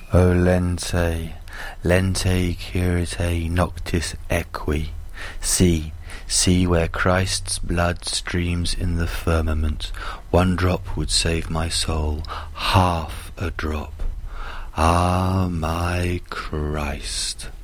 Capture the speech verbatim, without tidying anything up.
O lente, lente curate noctis equi. See, see where Christ's blood streams in the firmament. One drop would save my soul, half a drop. Ah, my Christ!